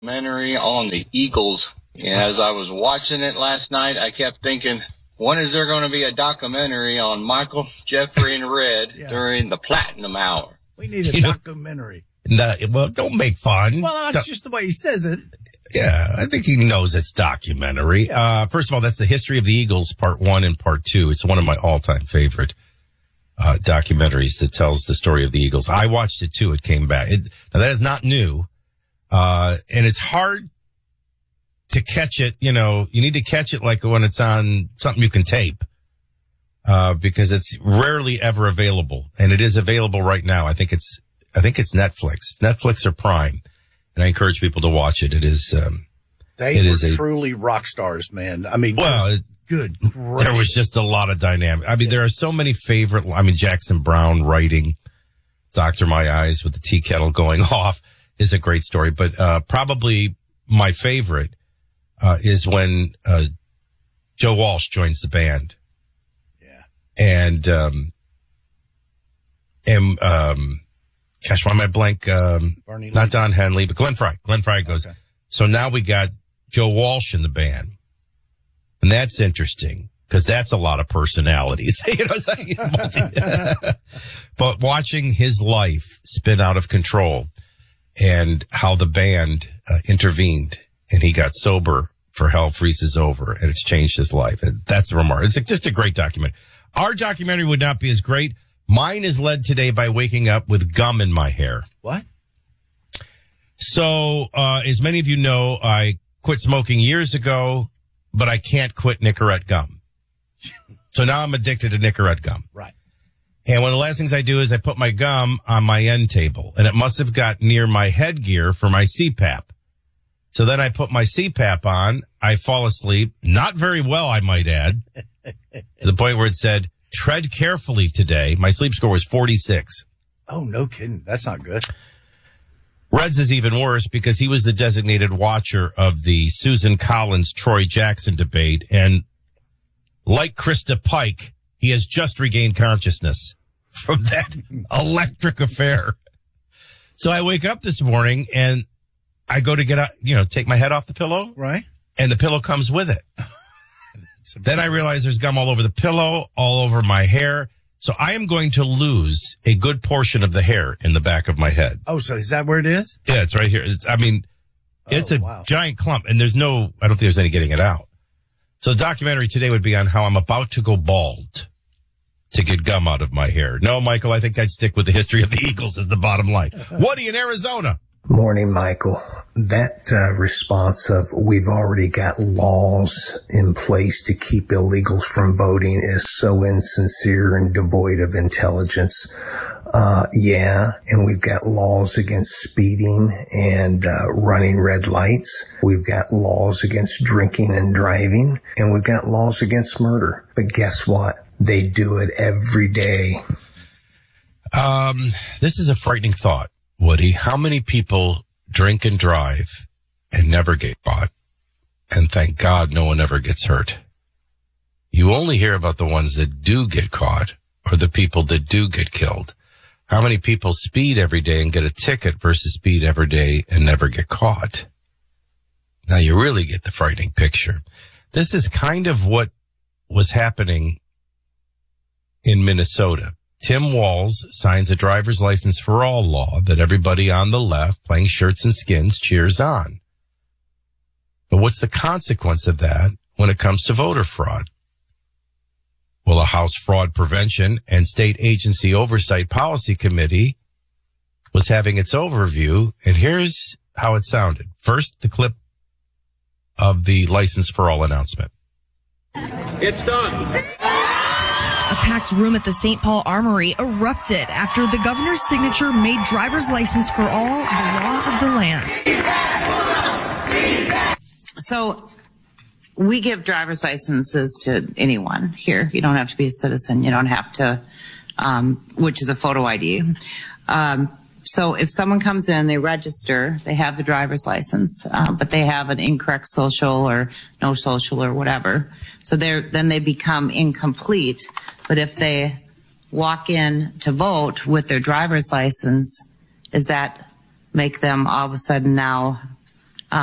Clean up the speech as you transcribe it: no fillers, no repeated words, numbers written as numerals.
documentary on the Eagles. And as I was watching it last night, I kept thinking, when is there going to be a documentary on Michael, Jeffrey, and Red during the Platinum Hour? We need a documentary. Well, don't make fun. Well, that's just the way he says it. Yeah, I think he knows it's documentary. First of all, that's the history of the Eagles, part 1 and part 2. It's one of my all-time favorite documentaries that tells the story of the Eagles. I watched it too. It came back. Now that is not new. And it's hard to catch it. You know, you need to catch it like when it's on something you can tape, because it's rarely ever available. And it is available right now. I think it's Netflix or Prime. And I encourage people to watch it. It is, they were truly rock stars, man. I mean, good gracious. There was just a lot of dynamic. I mean, there are so many favorite, Jackson Browne writing Dr. My Eyes with the tea kettle going off is a great story. But, probably my favorite, is when, Joe Walsh joins the band. Yeah. And gosh, why am I blank? Not Don Henley, but Glenn Frey. Glenn Frey goes, okay. So now we got Joe Walsh in the band. And that's interesting because that's a lot of personalities. You know, but watching his life spin out of control and how the band intervened and he got sober for Hell Freezes Over and it's changed his life. And that's remarkable. It's just a great documentary. Our documentary would not be as great. Mine is led today by waking up with gum in my hair. What? So, as many of you know, I quit smoking years ago, but I can't quit Nicorette gum. So now I'm addicted to Nicorette gum. Right. And one of the last things I do is I put my gum on my end table, and it must have got near my headgear for my CPAP. So then I put my CPAP on, I fall asleep, not very well, I might add, to the point where it said, tread carefully today. My sleep score was 46. Oh, no kidding. That's not good. Red's is even worse because he was the designated watcher of the Susan Collins, Troy Jackson debate. And like Krista Pike, he has just regained consciousness from that electric affair. So I wake up this morning and I go to get out, take my head off the pillow. Right. And the pillow comes with it. Then I realize there's gum all over the pillow, all over my hair. So I am going to lose a good portion of the hair in the back of my head. Oh, so is that where it is? Yeah, it's right here. It's a giant clump and I don't think there's any getting it out. So the documentary today would be on how I'm about to go bald to get gum out of my hair. No, Michael, I think I'd stick with the history of the Eagles as the bottom line. Woody in Arizona. Morning, Michael. That response of we've already got laws in place to keep illegals from voting is so insincere and devoid of intelligence. And we've got laws against speeding and running red lights. We've got laws against drinking and driving, and we've got laws against murder. But guess what? They do it every day. This is a frightening thought, Woody. How many people drink and drive and never get caught? And thank God no one ever gets hurt. You only hear about the ones that do get caught or the people that do get killed. How many people speed every day and get a ticket versus speed every day and never get caught? Now you really get the frightening picture. This is kind of what was happening in Minnesota. Tim Walz signs a driver's license for all law that everybody on the left playing shirts and skins cheers on. But what's the consequence of that when it comes to voter fraud? Well, the House Fraud Prevention and State Agency Oversight Policy Committee was having its overview, and here's how it sounded. First, the clip of the License for All announcement. It's done. A packed room at the St. Paul Armory erupted after the governor's signature made driver's license for all the law of the land. So we give driver's licenses to anyone here. You don't have to be a citizen. You don't have to, which is a photo ID. So if someone comes in, they register, they have the driver's license, but they have an incorrect social or no social or whatever. So then they become incomplete. But if they walk in to vote with their driver's license, does that make them all of a sudden now